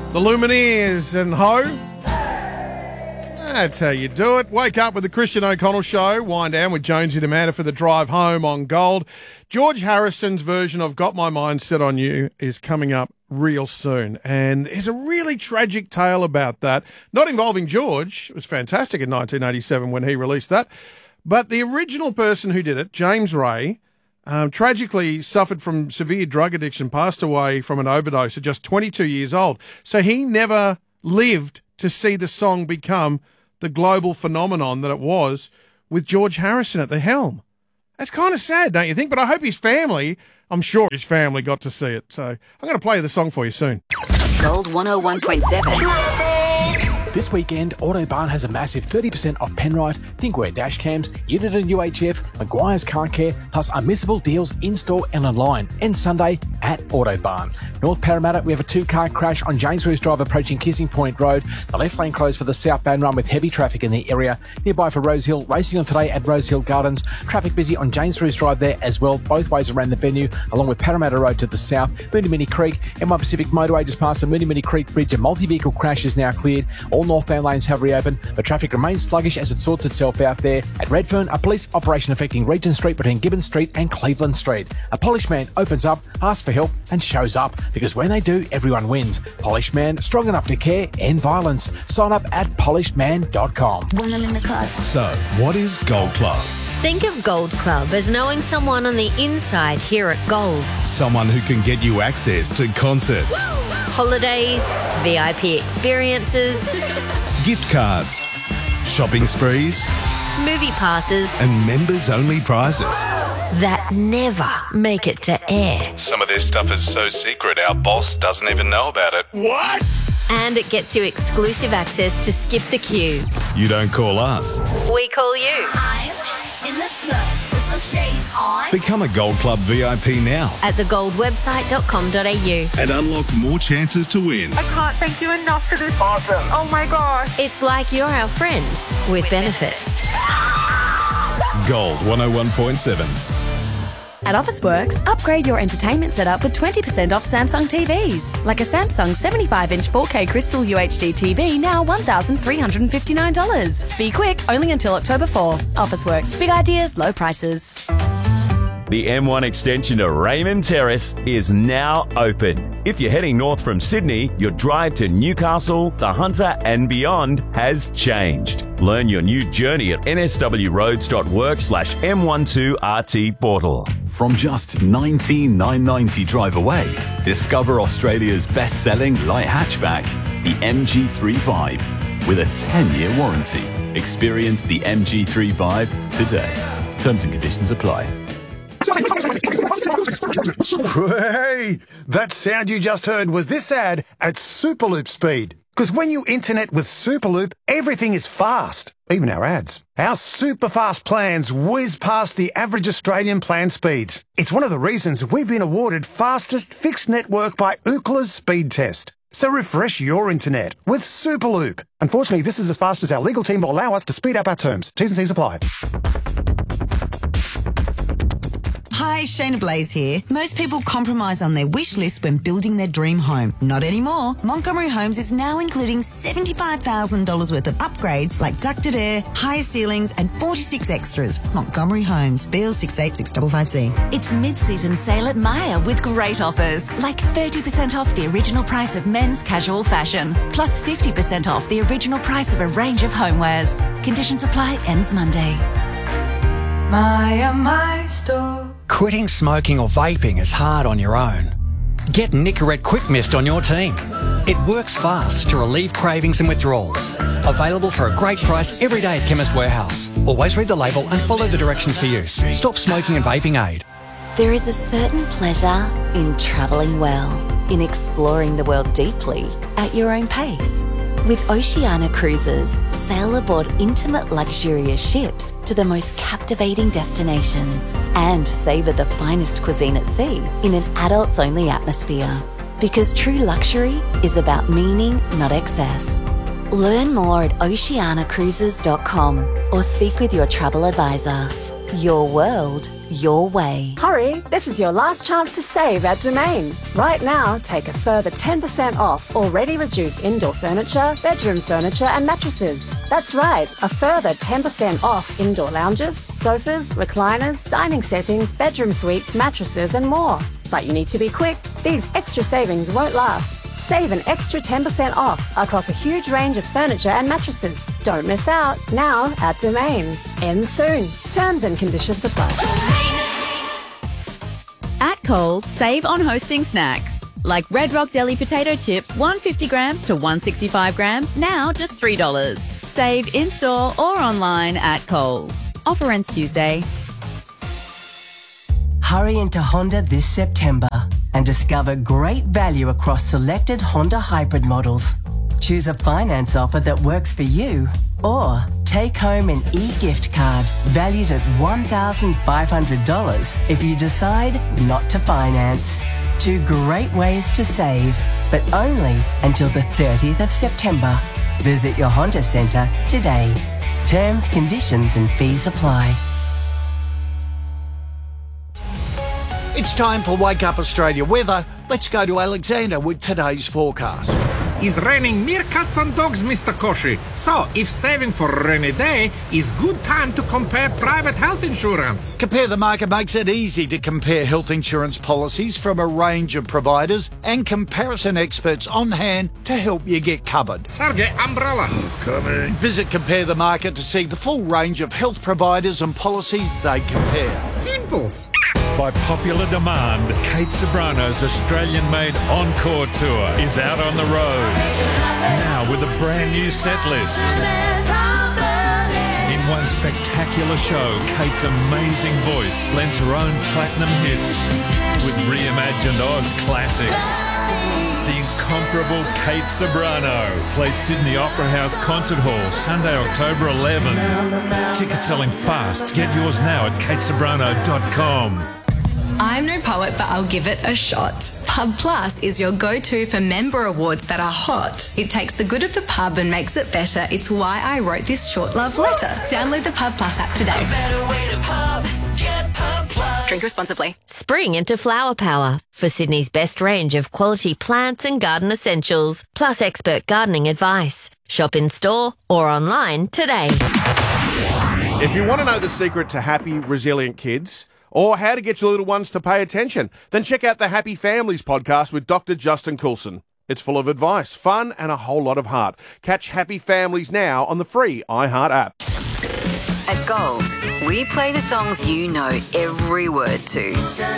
The Lumineers and Ho. That's how you do it. Wake up with the Christian O'Connell Show. Wind down with Jonesy and Amanda for the drive home on Gold. George Harrison's version of Got My Mind Set on You is coming up real soon. And there's a really tragic tale about that. Not involving George. It was fantastic in 1987 when he released that. But the original person who did it, James Ray, tragically suffered from severe drug addiction, passed away from an overdose at just 22 years old. So he never lived to see the song become the global phenomenon that it was with George Harrison at the helm. That's kind of sad, don't you think? But I hope I'm sure his family got to see it. So I'm going to play the song for you soon. Gold 101.7. This weekend, Autobarn has a massive 30% off Penrite, Thinkware dash cams, Unit and UHF, Maguire's Car Care, plus unmissable deals in-store and online. And Sunday at Autobarn. North Parramatta, we have a two-car crash on James Roos Drive approaching Kissing Point Road. The left lane closed for the southbound run with heavy traffic in the area. Nearby for Rose Hill, racing on today at Rose Hill Gardens. Traffic busy on James Roos Drive there as well, both ways around the venue, along with Parramatta Road to the south. Moonee Creek, M1 Pacific Motorway just past the Moonee Creek Bridge. A multi-vehicle crash is now cleared. All northbound lanes have reopened, but traffic remains sluggish as it sorts itself out there. At Redfern, a police operation affecting Regent Street between Gibbon Street and Cleveland Street. A polished man opens up, asks for help and shows up, because when they do, everyone wins. Polished Man, strong enough to care, end violence. Sign up at polishedman.com. So, what is Gold Club? Think of Gold Club as knowing someone on the inside here at Gold. Someone who can get you access to concerts, holidays, VIP experiences, gift cards, shopping sprees, movie passes, and members-only prizes that never make it to air. Some of this stuff is so secret our boss doesn't even know about it. What? And it gets you exclusive access to skip the queue. You don't call us. We call you. In the club with some shades on. Become a Gold Club VIP now At thegoldwebsite.com.au. and unlock more chances to win. I can't thank you enough for this. Awesome. Oh my gosh. It's like you're our friend with benefits. Gold 101.7. At Officeworks, upgrade your entertainment setup with 20% off Samsung TVs. Like a Samsung 75-inch 4K Crystal UHD TV, now $1,359. Be quick, only until October 4. Officeworks, big ideas, low prices. The M1 extension to Raymond Terrace is now open. If you're heading north from Sydney, your drive to Newcastle, the Hunter and beyond has changed. Learn your new journey at nswroads.work/M12RT portal. From just $19,990 drive away, discover Australia's best-selling light hatchback, the MG3 with a 10-year warranty. Experience the MG3 today. Terms and conditions apply. Hey, that sound you just heard was this ad at Superloop speed. Because when you internet with Superloop, everything is fast, even our ads. Our super fast plans whiz past the average Australian plan speeds. It's one of the reasons we've been awarded fastest fixed network by Ookla's speed test. So refresh your internet with Superloop. Unfortunately, this is as fast as our legal team will allow us to speed up our terms. T's and C's apply. Hi, Shayna Blaze here. Most people compromise on their wish list when building their dream home. Not anymore. Montgomery Homes is now including $75,000 worth of upgrades like ducted air, higher ceilings and 46 extras. Montgomery Homes, BL 68655C. It's mid-season sale at Myer with great offers, like 30% off the original price of men's casual fashion, plus 50% off the original price of a range of homewares. Conditions apply, ends Monday. My store. Quitting smoking or vaping is hard on your own. Get Nicorette Quick Mist on your team. It works fast to relieve cravings and withdrawals. Available for a great price every day at Chemist Warehouse. Always read the label and follow the directions for use. Stop smoking and vaping aid. There is a certain pleasure in travelling well, in exploring the world deeply at your own pace. With Oceania Cruises, sail aboard intimate luxurious ships to the most captivating destinations and savour the finest cuisine at sea in an adults-only atmosphere. Because true luxury is about meaning, not excess. Learn more at oceanacruises.com or speak with your travel advisor. Your world, your way. Hurry, this is your last chance to save at Domain. Right now, take a further 10% off already reduced indoor furniture, bedroom furniture and mattresses. That's right, a further 10% off indoor lounges, sofas, recliners, dining settings, bedroom suites, mattresses and more. But you need to be quick. These extra savings won't last. Save an extra 10% off across a huge range of furniture and mattresses. Don't miss out. Now at Domain. Ends soon. Terms and conditions apply. At Coles, save on hosting snacks. Like Red Rock Deli potato chips, 150 grams to 165 grams, now just $3. Save in-store or online at Coles. Offer ends Tuesday. Hurry into Honda this September and discover great value across selected Honda hybrid models. Choose a finance offer that works for you, or take home an e-gift card valued at $1,500 if you decide not to finance. 2 great ways to save, but only until the 30th of September. Visit your Honda Centre today. Terms, conditions and fees apply. It's time for Wake Up Australia weather. Let's go to Alexander with today's forecast. It's raining meerkats and dogs, Mr. Koshi. So, if saving for a rainy day is good time to compare private health insurance. Compare the Market makes it easy to compare health insurance policies from a range of providers and comparison experts on hand to help you get covered. Sergey, umbrella. Coming. Visit Compare the Market to see the full range of health providers and policies they compare. Simples. By popular demand, Kate Sobrano's Australian-made Encore Tour is out on the road. Now with a brand new set list. In one spectacular show, Kate's amazing voice blends her own platinum hits with reimagined Oz classics. The incomparable Kate Sobrano plays Sydney Opera House Concert Hall Sunday, October 11. Tickets selling fast. Get yours now at katesobrano.com. I'm no poet, but I'll give it a shot. Pub Plus is your go-to for member awards that are hot. It takes the good of the pub and makes it better. It's why I wrote this short love letter. Download the Pub Plus app today. A better way to pub. Get Pub Plus. Drink responsibly. Spring into Flower Power for Sydney's best range of quality plants and garden essentials, plus expert gardening advice. Shop in store or online today. If you want to know the secret to happy, resilient kids, or how to get your little ones to pay attention, then check out the Happy Families podcast with Dr. Justin Coulson. It's full of advice, fun, and a whole lot of heart. Catch Happy Families now on the free iHeart app. At Gold, we play the songs you know every word to.